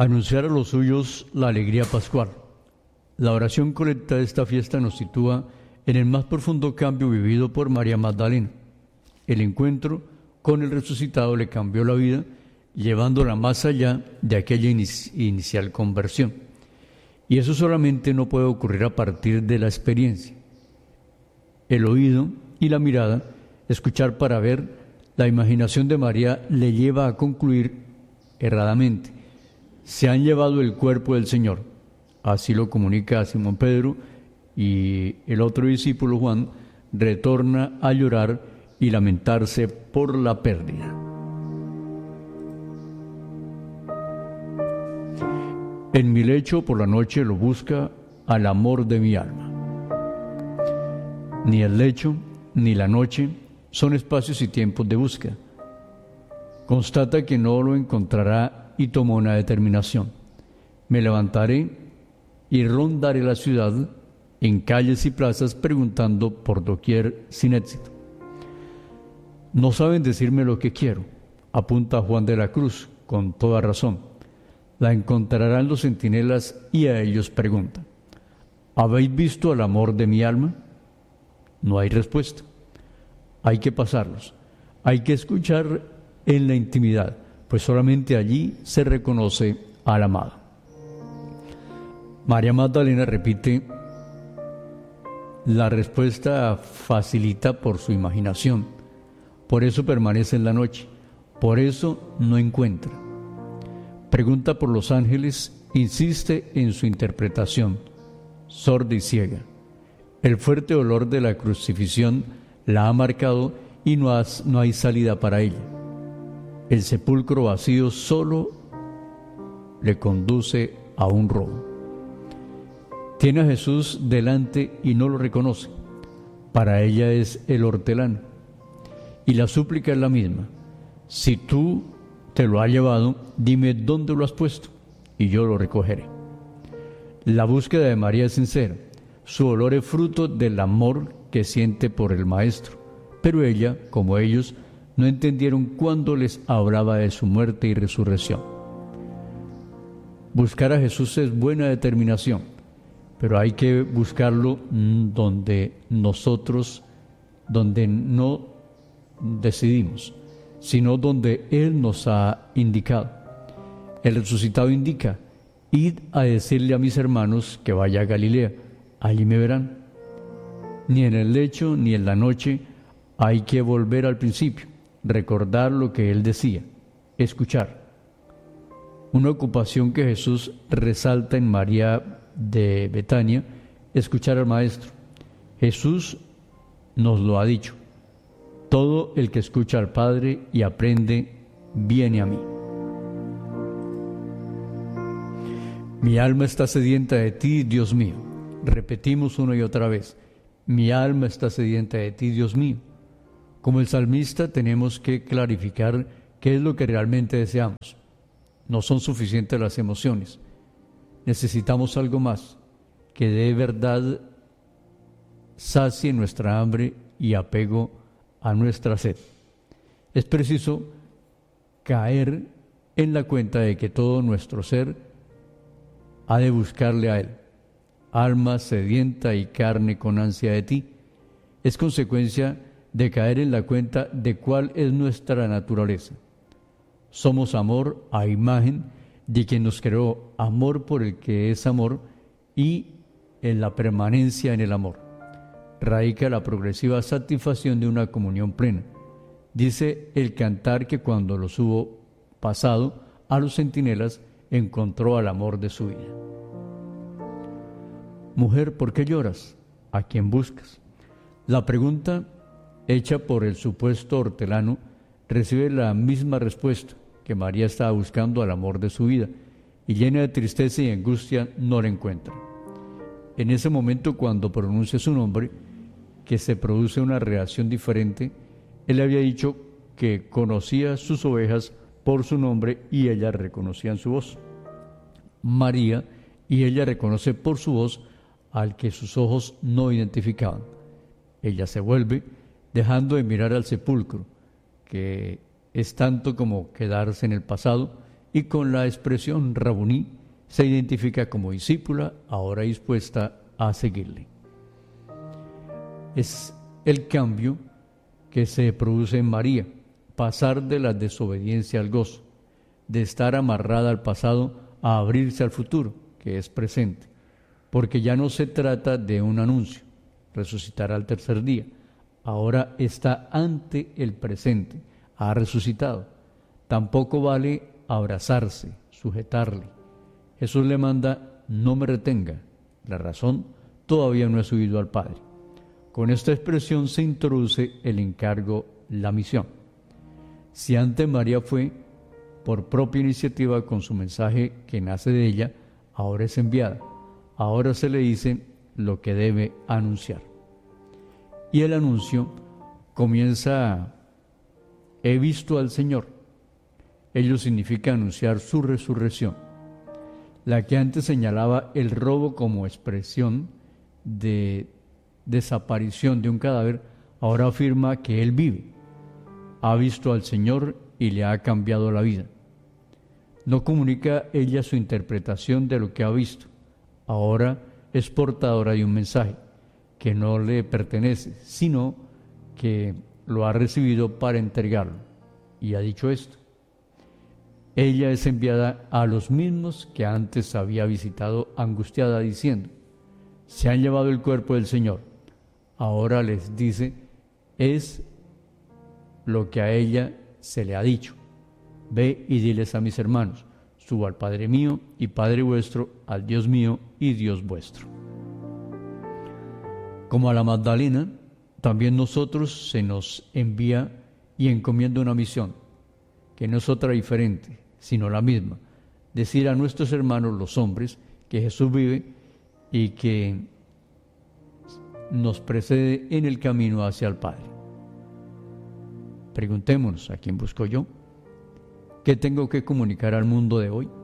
anunciar a los suyos la alegría pascual. La oración colecta de esta fiesta nos sitúa en el más profundo cambio vivido por María Magdalena. El encuentro con el resucitado le cambió la vida, llevándola más allá de aquella inicial conversión. Y eso solamente no puede ocurrir a partir de la experiencia. El oído y la mirada, escuchar para ver, la imaginación de María le lleva a concluir erradamente: se han llevado el cuerpo del Señor. Así lo comunica a Simón Pedro, y el otro discípulo, Juan, retorna a llorar y lamentarse por la pérdida. En mi lecho por la noche lo busca al amor de mi alma. Ni el lecho ni la noche son espacios y tiempos de búsqueda. Constata que no lo encontrará y tomó una determinación: me levantaré y rondaré la ciudad en calles y plazas preguntando por doquier sin éxito. No saben decirme lo que quiero, apunta Juan de la Cruz con toda razón. La encontrarán los centinelas y a ellos preguntan: ¿habéis visto el amor de mi alma? No hay respuesta. Hay que pasarlos. Hay que escuchar en la intimidad, pues solamente allí se reconoce al amado. María Magdalena repite la respuesta facilita por su imaginación. Por eso permanece en la noche. Por eso no encuentra. Pregunta por los ángeles, insiste en su interpretación, sorda y ciega. El fuerte olor de la crucifixión la ha marcado y no hay salida para ella. El sepulcro vacío solo le conduce a un robo. Tiene a Jesús delante y no lo reconoce. Para ella es el hortelano. Y la súplica es la misma: si tú te lo has llevado, dime dónde lo has puesto y yo lo recogeré. La búsqueda de María es sincera. Su olor es fruto del amor que siente por el Maestro, pero ella, como ellos, no entendieron cuándo les hablaba de su muerte y resurrección. Buscar a Jesús es buena determinación, pero hay que buscarlo donde no decidimos, sino donde Él nos ha indicado. El resucitado indica: id a decirle a mis hermanos que vaya a Galilea, allí me verán. Ni en el lecho ni en la noche hay que volver al principio, recordar lo que Él decía, escuchar. Una ocupación que Jesús resalta en María de Betania: escuchar al Maestro. Jesús nos lo ha dicho: todo el que escucha al Padre y aprende, viene a mí. Mi alma está sedienta de ti, Dios mío. Repetimos una y otra vez: mi alma está sedienta de ti, Dios mío. Como el salmista, tenemos que clarificar qué es lo que realmente deseamos. No son suficientes las emociones. Necesitamos algo más, que de verdad sacie nuestra hambre y apego a nuestra sed. Es preciso caer en la cuenta de que todo nuestro ser ha de buscarle a Él. Alma sedienta y carne con ansia de ti. Es consecuencia de caer en la cuenta de cuál es nuestra naturaleza. Somos amor a imagen de quien nos creó, amor por el que es amor, y en la permanencia en el amor radica la progresiva satisfacción de una comunión plena. Dice el cantar que cuando los hubo pasado a los centinelas, encontró al amor de su vida. Mujer, ¿por qué lloras? ¿A quién buscas? La pregunta hecha por el supuesto hortelano recibe la misma respuesta: que María estaba buscando al amor de su vida, y llena de tristeza y angustia no la encuentra. En ese momento, cuando pronuncia su nombre, que se produce una reacción diferente. Él le había dicho que conocía sus ovejas por su nombre y ellas reconocían su voz. María y ella reconoce por su voz al que sus ojos no identificaban. Ella se vuelve, dejando de mirar al sepulcro, que es tanto como quedarse en el pasado, y con la expresión Rabuní se identifica como discípula, ahora dispuesta a seguirle. Es el cambio que se produce en María, pasar de la desobediencia al gozo, de estar amarrada al pasado a abrirse al futuro, que es presente, porque ya no se trata de un anuncio, resucitará al tercer día, ahora está ante el presente, ha resucitado. Tampoco vale abrazarse, sujetarle. Jesús le manda, no me retenga, la razón, todavía no he subido al Padre. Con esta expresión se introduce el encargo, la misión. Si antes María fue, por propia iniciativa, con su mensaje que nace de ella, ahora es enviada. Ahora se le dice lo que debe anunciar. Y el anuncio comienza, he visto al Señor. Ello significa anunciar su resurrección. La que antes señalaba el robo como expresión de desaparición de un cadáver, ahora afirma que Él vive. Ha visto al Señor y le ha cambiado la vida. No comunica ella su interpretación de lo que ha visto. Ahora es portadora de un mensaje que no le pertenece, sino que lo ha recibido para entregarlo. Y ha dicho esto. Ella es enviada a los mismos que antes había visitado angustiada, diciendo, se han llevado el cuerpo del Señor. Ahora les dice, es lo que a ella se le ha dicho. Ve y diles a mis hermanos, subo al Padre mío y Padre vuestro, al Dios mío y Dios vuestro. Como a la Magdalena, también nosotros se nos envía y encomienda una misión, que no es otra diferente, sino la misma, decir a nuestros hermanos los hombres que Jesús vive y que nos precede en el camino hacia el Padre. Preguntémonos, ¿a quién busco yo? ¿Qué tengo que comunicar al mundo de hoy?